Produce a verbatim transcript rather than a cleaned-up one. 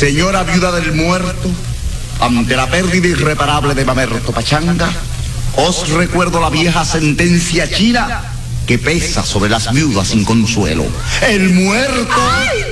Señora viuda del muerto, ante la pérdida irreparable de Mamerto Pachanga, os recuerdo la vieja sentencia china que pesa sobre las viudas sin consuelo. El muerto... ¡Ay!